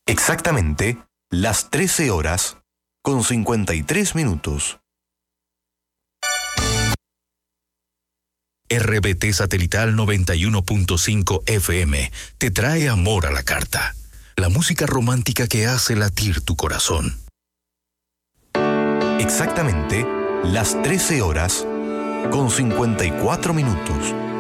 Exactamente las 13 horas con 53 minutos. RBT Satelital 91.5 FM te trae amor a la carta. La música romántica que hace latir tu corazón. Exactamente las 13 horas con 54 minutos.